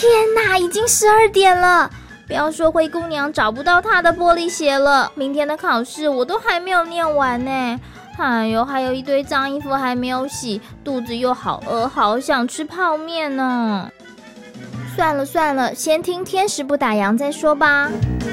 天哪，已经12点了！不要说灰姑娘找不到她的玻璃鞋了，明天的考试我都还没有念完呢。哎呦，还有一堆脏衣服还没有洗，肚子又好饿，好想吃泡面呢。算了，先听天使不打烊再说吧。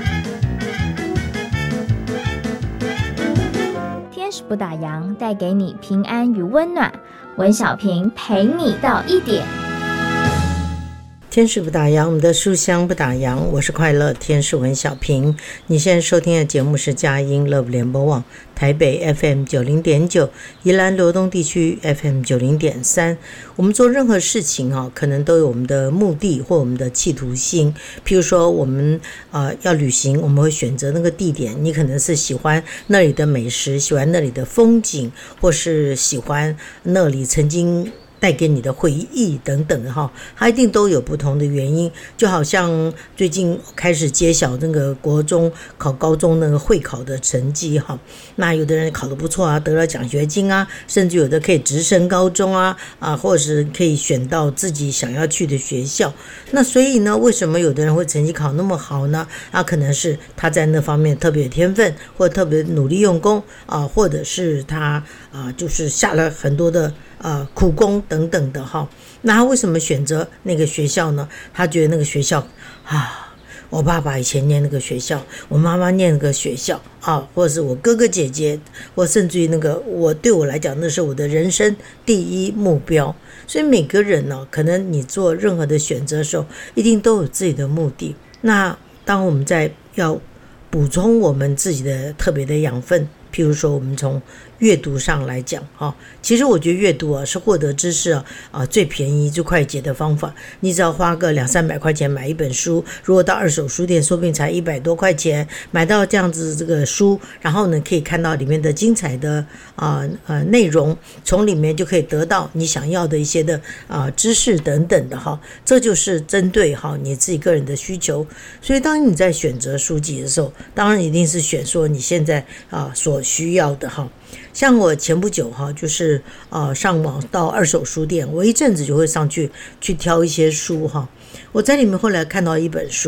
天使不打烊，带给你平安与温暖。文小平陪你到1点。 天使不打烊，我们的书香不打烊，我是快乐天使文小平。你现在收听的节目是佳音 Love 联播网台北 FM 90.9，宜兰罗东地区 FM 90.3。我们做任何事情可能都有我们的目的或我们的企图心。譬如说我们要旅行，我们会选择那个地点，你可能是喜欢那里的美食，喜欢那里的风景，或是喜欢那里曾经带给你的回忆等等它一定都有不同的原因。就好像最近开始揭晓那个国中考高中那个会考的成绩那有的人考得不错得了奖学金甚至有的可以直升高中或者是可以选到自己想要去的学校。那所以呢，为什么有的人会成绩考那么好呢？可能是他在那方面特别有天分，或特别努力用功或者是他就是下了很多的苦功等等的那他为什么选择那个学校呢？他觉得那个学校我爸爸以前念那个学校，我妈妈念那个学校或者是我哥哥姐姐，或甚至于对我来讲那是我的人生第一目标。所以每个人可能你做任何的选择的时候一定都有自己的目的。那当我们在要补充我们自己的特别的养分，譬如说我们从阅读上来讲其实我觉得阅读是获得知识最便宜最快捷的方法。你只要花个200-300块钱买一本书，如果到二手书店说不定才100多块钱买到这样子这个书，然后呢可以看到里面的精彩的内容，从里面就可以得到你想要的一些的知识等等的这就是针对你自己个人的需求。所以当你在选择书籍的时候，当然一定是选说你现在所需要的像我前不久就是上网到二手书店，我一阵子就会上去挑一些书我在里面后来看到一本书